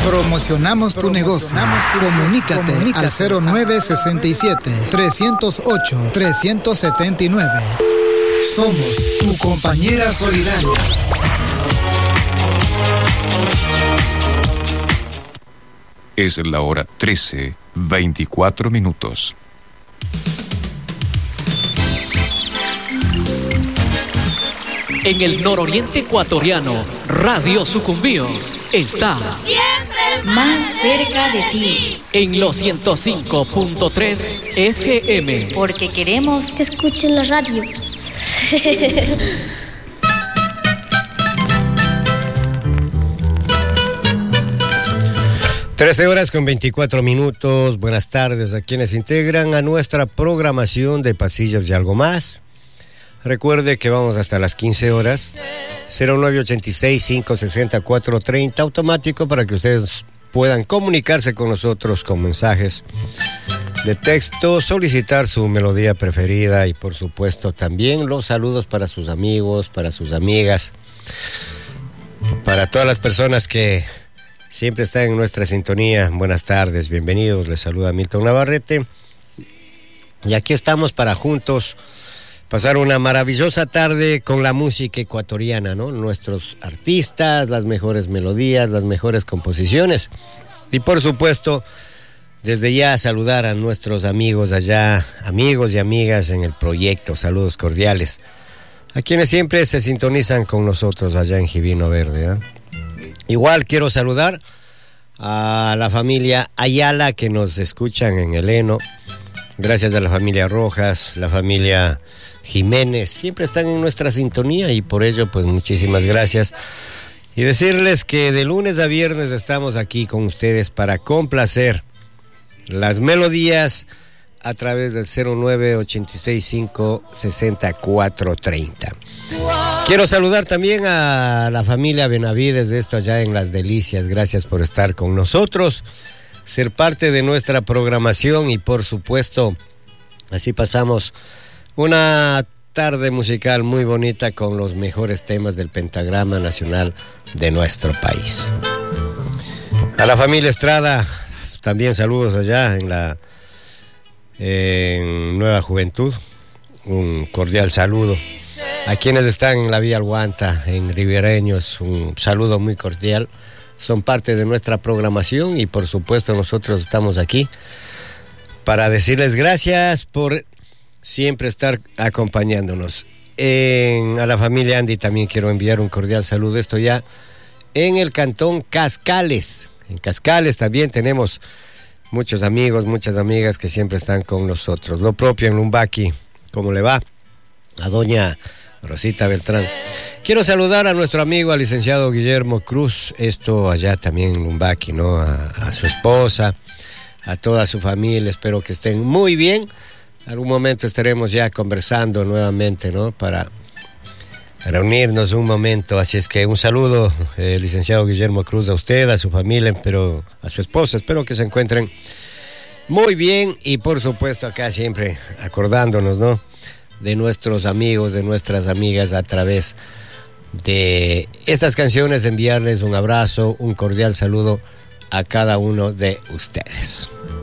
Promocionamos tu negocio. Comunícate al 0967-308-379. Somos tu compañera solidaria. Es la hora 13:24. En el nororiente ecuatoriano, Radio Sucumbíos está siempre más cerca de ti. En los 105.3 FM. Porque queremos que escuchen las radios. 13:24. Buenas tardes a quienes integran a nuestra programación de Pasillos y Algo Más. Recuerde que vamos hasta las 15 horas. 0986-560-430 automático para que ustedes puedan comunicarse con nosotros con mensajes de texto, solicitar su melodía preferida y por supuesto también los saludos para sus amigos, para sus amigas, para todas las personas que siempre están en nuestra sintonía. Buenas tardes, bienvenidos. Les saluda Milton Navarrete. Y aquí estamos para juntos pasar una maravillosa tarde con la música ecuatoriana, ¿no? Nuestros artistas, las mejores melodías, las mejores composiciones. Y por supuesto, desde ya saludar a nuestros amigos allá, amigos y amigas en el proyecto. Saludos cordiales a quienes siempre se sintonizan con nosotros allá en Gibino Verde, ¿eh? Igual quiero saludar a la familia Ayala que nos escuchan en el Eno. Gracias a la familia Rojas, la familia Jiménez, siempre están en nuestra sintonía y por ello pues muchísimas gracias. Y decirles que de lunes a viernes estamos aquí con ustedes para complacer las melodías a través del 0986-560-430. Quiero saludar también a la familia Benavides de esto allá en Las Delicias. Gracias por estar con nosotros, ser parte de nuestra programación y por supuesto así pasamos una tarde musical muy bonita con los mejores temas del pentagrama nacional de nuestro país. A la familia Estrada también saludos allá en Nueva Juventud, un cordial saludo. A quienes están en la Vía Alguanta, en Ribereños, un saludo muy cordial. Son parte de nuestra programación y por supuesto nosotros estamos aquí para decirles gracias por siempre estar acompañándonos. A la familia Andy también quiero enviar un cordial saludo. Esto ya en el cantón Cascales. En Cascales también tenemos muchos amigos, muchas amigas que siempre están con nosotros. Lo propio en Lumbaki. ¿Cómo le va? A doña Rosita Beltrán. Quiero saludar a nuestro amigo, al licenciado Guillermo Cruz. Esto allá también en Lumbaki, ¿no? A su esposa, a toda su familia. Espero que estén muy bien. En algún momento estaremos ya conversando nuevamente, ¿no? Para reunirnos un momento. Así es que un saludo, licenciado Guillermo Cruz, a usted, a su familia, pero a su esposa. Espero que se encuentren muy bien y por supuesto acá siempre acordándonos, ¿no? De nuestros amigos, de nuestras amigas a través de estas canciones, enviarles un abrazo, un cordial saludo a cada uno de ustedes.